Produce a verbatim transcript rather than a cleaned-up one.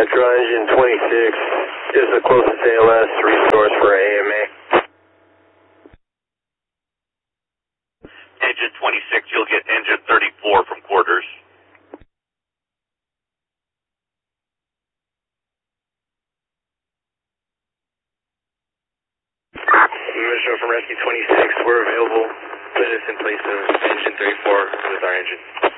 Metro Engine twenty-six is the closest A L S resource for A M A. Engine twenty-six, you'll get engine thirty-four from quarters. Metro from Rescue twenty-six, we're available. Put us in place of engine thirty-four with our engine.